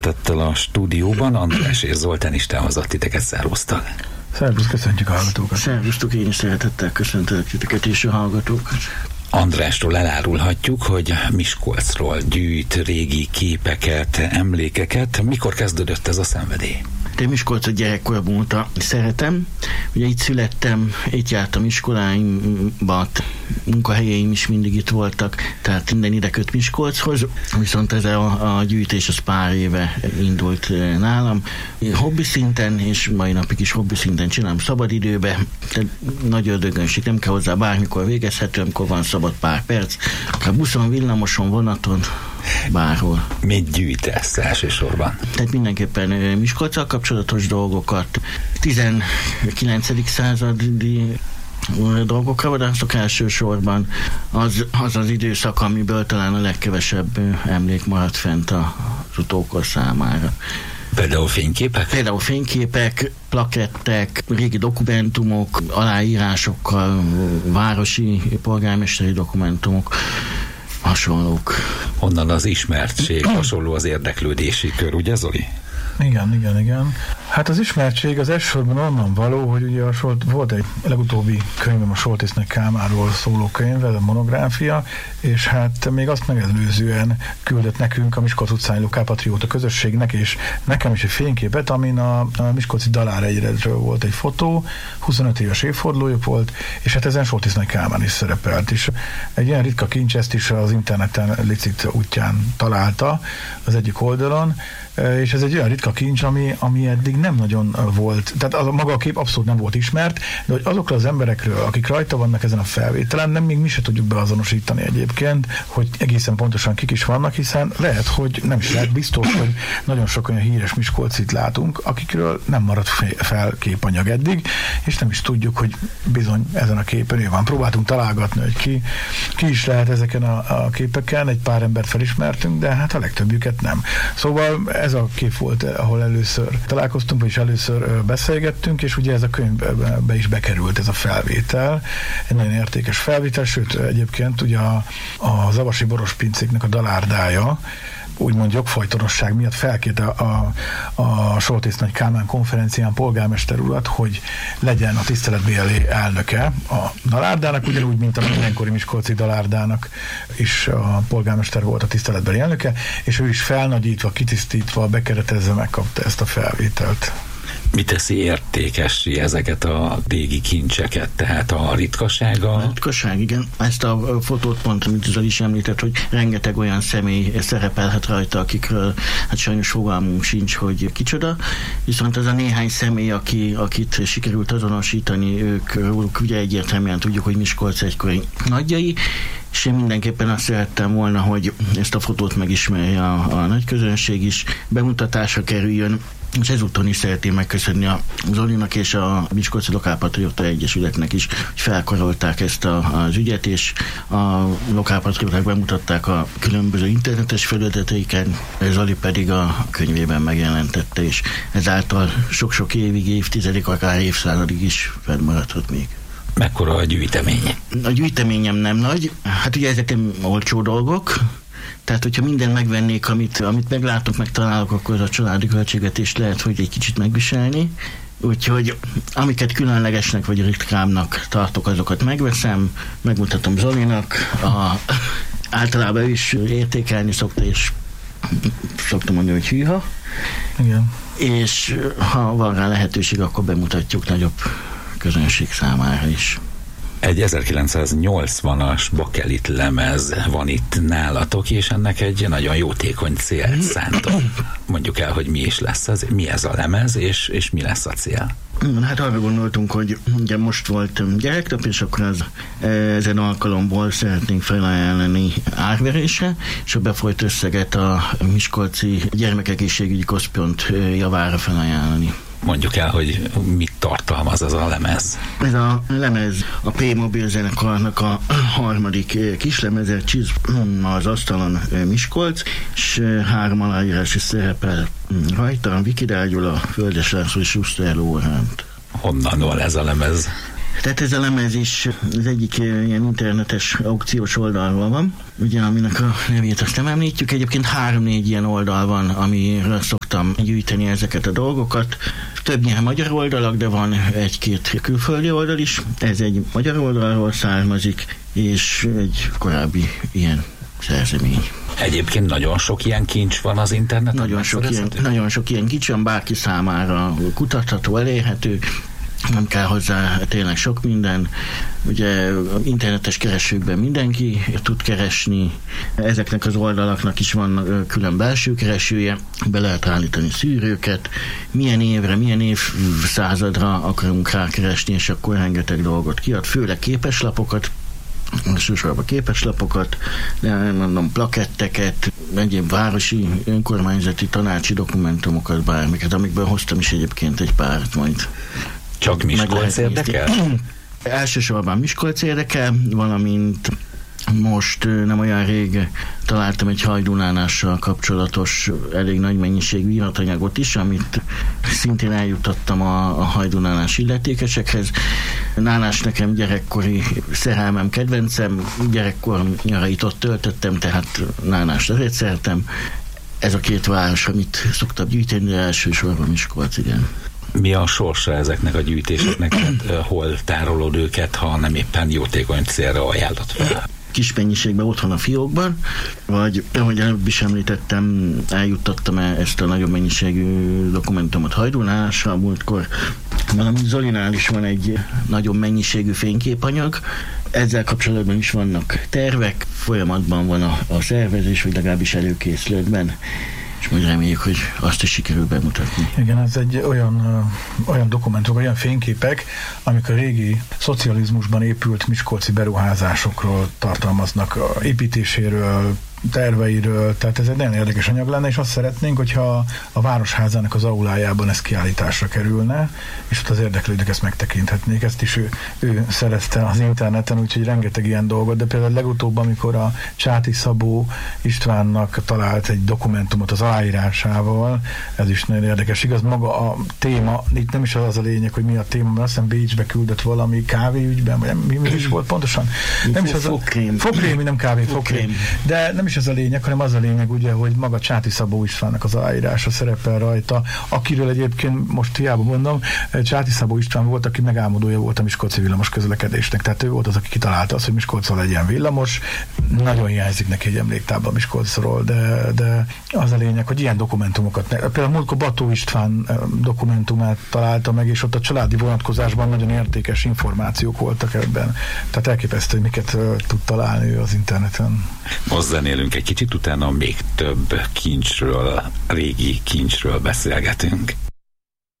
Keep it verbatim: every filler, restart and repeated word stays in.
Tettel a stúdióban András és Zoltán Isten hozott titeket, szervusztak. Szervusz, köszöntjük a hallgatókat. Szervusztok, én is szeretettel köszöntelek titeket és a hallgatókat. Andrásról elárulhatjuk, hogy Miskolcról gyűjt régi képeket, emlékeket. Mikor kezdődött ez a szenvedély? Én Miskolcot gyerekkorban óta szeretem. Ugye itt születtem, itt jártam iskoláimba, munkahelyeim is mindig itt voltak, tehát minden ide köt Miskolchoz, viszont ez a, a gyűjtés az pár éve indult nálam. Hobbi szinten, és mai napig is hobbi szinten csinálom szabadidőbe, tehát nagy ördögönség, nem kell hozzá, bármikor végezhető, amikor van szabad pár perc, akár buszon, villamoson, vonaton, bárhol. Mit gyűjtesz elsősorban? Tehát mindenképpen Miskolccal kapcsolatos dolgokat, tizenkilencedik századi dolgokra vadászok elsősorban. Az, az az időszak, amiből talán a legkevesebb emlék maradt fent az utókor számára. Például fényképek? Például fényképek, plakettek, régi dokumentumok, aláírásokkal, városi polgármesteri dokumentumok, hasonlók. Onnan az ismertség, hasonló az érdeklődési kör, ugye Zoli? Igen, igen, igen. Hát az ismertség az elsősorban onnan való, hogy ugye a Solt, volt egy legutóbbi könyvem, a Soltésznek Kámáról szóló könyv, ez a monográfia, és hát még azt megelőzően küldött nekünk a Miskolc utcán Lokalpatrióta közösségnek, és nekem is egy fényképet, amin a, a miskolci daláregyredről volt egy fotó, huszonöt éves évfordulójuk volt, és hát ezen Soltésznek Kálmán is szerepelt, és egy ilyen ritka kincs, ezt is az interneten licit útján találta az egyik oldalon, és ez egy olyan ritka kincs, ami, ami eddig nem nagyon volt, tehát az, maga a kép abszolút nem volt ismert, de hogy azokról az emberekről, akik rajta vannak ezen a felvételen, nem még mi se tudjuk beazonosítani egyébként, hogy egészen pontosan kik is vannak, hiszen lehet, hogy nem is lehet biztos, hogy nagyon sok olyan híres miskolcit látunk, akikről nem maradt fel képanyag eddig, és nem is tudjuk, hogy bizony ezen a képen ő van. Próbáltunk találgatni, hogy ki, ki is lehet ezeken a, a képeken, egy pár embert felismertünk, de hát a legtöbbjüket nem. Szóval ez a kép volt, ahol először találkoztunk, vagyis először beszélgettünk, és ugye ez a könyvbe is bekerült ez a felvétel. Egy nagyon értékes felvétel, sőt egyébként ugye a, a zavasi borospincéknek a dalárdája, úgymond jogfajtonosság miatt felkérte a, a, a Soltész-Nagy Kálmán konferencián polgármester urat, hogy legyen a tiszteletbéli elnöke a dalárdának, ugyanúgy, mint a mindenkori miskolci dalárdának is a polgármester volt a tiszteletbeli elnöke, és ő is felnagyítva, kitisztítva, bekeretezve megkapta ezt a felvételt. Mi teszi értékessé ezeket a régi kincseket? Tehát a ritkasága? A ritkaság, igen. Ezt a fotót pont, amit Zoli is említett, hogy rengeteg olyan személy szerepelhet rajta, akikről hát sajnos fogalmunk sincs, hogy kicsoda. Viszont az a néhány személy, aki, akit sikerült azonosítani, ők róluk ugye egyértelműen tudjuk, hogy Miskolc egykori nagyjai, és én mindenképpen azt szerettem volna, hogy ezt a fotót megismerje a, a nagy közönség is, bemutatásra kerüljön, és ezúton is szeretném megköszönni a Zolinak és a Miskolci Lokálpatrióta Egyesületnek is, hogy felkarolták ezt a, az ügyet, és a lokálpatrióták bemutatták a különböző internetes felületeiken, Zoli pedig a könyvében megjelentette, és ezáltal sok-sok évig, évtizedig, akár évszázadig is fennmaradhat még. Mekkora a gyűjtemény? A gyűjteményem nem nagy, hát ugye ezek nem olcsó dolgok, tehát, hogyha mindent megvennék, amit, amit meglátok, megtalálok, akkor a családi költségvetést lehet, hogy egy kicsit megviselni. Úgyhogy amiket különlegesnek vagy ritkámnak tartok, azokat megveszem, megmutatom Zolinak, a, általában ő is értékelni szokta, és szoktam mondani, hogy hűha. Igen. És ha van rá lehetőség, akkor bemutatjuk nagyobb közönség számára is. Egy ezerkilencszáznyolcvanas bakelit lemez van itt nálatok, és ennek egy nagyon jótékony célt szántok. Mondjuk el, hogy mi is lesz ez, mi ez a lemez, és, és mi lesz a cél. Hát arra gondoltunk, hogy ugye most volt gyereknap, és akkor az, ezen alkalomból szeretnénk felajánlani árverésre, és a befolyt összeget a Miskolci Gyermekegészségügyi Központ javára felajánlani. Mondjuk el, hogy mit tartalmaz ez a lemez. Ez a lemez a P-Mobil zenekarnak a harmadik kislemeze, Csizm az asztalon Miskolc, és három aláírás is szerepel rajta, Viki Dágyula, Földes László és Schuster Lóránt. Honnan van ez a lemez? Tehát ez a lemez is az egyik ilyen internetes aukciós oldalról van, ugye, aminek a nevét azt nem említjük. Egyébként három-négy ilyen oldal van, amiről szoktam gyűjteni ezeket a dolgokat. Többnyire magyar oldalak, de van egy-két külföldi oldal is. Ez egy magyar oldalról származik, és egy korábbi ilyen szerzemény. Egyébként nagyon sok ilyen kincs van az interneten? Nagyon sok ilyen, nagyon sok ilyen kincs van, bárki számára kutatható, elérhető. Nem kell hozzá tényleg sok minden. Ugye internetes keresőkben mindenki tud keresni. Ezeknek az oldalaknak is van külön belső keresője. Be lehet állítani szűrőket. Milyen évre, milyen évszázadra akarunk rákeresni, és akkor rengeteg dolgot kiad. Főleg képeslapokat, elsősorban képeslapokat, de mondom plaketteket, egyéb városi, önkormányzati, tanácsi dokumentumokat, bármiket, amikből hoztam is egyébként egy párt majd. Csak Miskolc érdekel? Elsősorban Miskolc érdekel, valamint most nem olyan rég találtam egy hajdunánással kapcsolatos elég nagy mennyiségű iratanyagot is, amit szintén eljutottam a, a hajdunánás illetékesekhez. Nánás nekem gyerekkori szerelmem, kedvencem, gyerekkor nyarait ott töltöttem, tehát Nánást azért szeretem. Ez a két város, amit szoktam gyűjteni, de elsősorban Miskolc, igen. Mi a sorsa ezeknek a gyűjtéseknek? Hát, hol tárolod őket, ha nem éppen jótékony célra ajánlott fel? Kis mennyiségben otthon a fiókban, vagy ahogy előbb is említettem, eljuttattam ezt a nagyobb mennyiségű dokumentumot Hajdunánásra. Múltkor valamint Zolinál is van egy nagyobb mennyiségű fényképanyag. Ezzel kapcsolatban is vannak tervek, folyamatban van a, a szervezés, vagy legalábbis előkészületben, és majd reméljük, hogy azt is sikerül bemutatni. Igen, ez egy olyan, olyan dokumentum, olyan fényképek, amik a régi szocializmusban épült miskolci beruházásokról tartalmaznak, építéséről, terveiről, tehát ez egy nagyon érdekes anyag lenne, és azt szeretnénk, hogyha a Városházának az aulájában ez kiállításra kerülne, és ott az érdeklődők ezt megtekinthetnék. Ezt is ő, ő szerezte az interneten, úgyhogy rengeteg ilyen dolgot, de például legutóbb, amikor a Csáti Szabó Istvánnak talált egy dokumentumot az aláírásával, ez is nagyon érdekes. Igaz, maga a téma, itt nem is az a lényeg, hogy mi a téma, mert azt hiszem Bécsbe küldött valami kávéügyben, vagy mi, mi is volt pontosan? Nem is az a... Fogkrém. Fogkrém, nem kávé, fogkrém. De nem is ez a lényeg, hanem az a lényeg, ugye, hogy maga Csáti Szabó Istvánnak az aláírása szerepel rajta, akiről egyébként most hiába mondom, Csáti Szabó István volt, aki megálmodója volt a miskolci villamos közlekedésnek, tehát ő volt az, aki kitalálta azt, hogy Miskolcon legyen villamos. Nagyon hiányzik neki egy emléktábla Miskolcról, de, de az a lényeg, hogy ilyen dokumentumokat, például múltkor Bató István dokumentumát találta meg, és ott a családi vonatkozásban nagyon értékes információk voltak ebben. Tehát elképesztő, hogy miket tud találni ő az interneten. Most zenélünk egy kicsit, utána még több kincsről, régi kincsről beszélgetünk.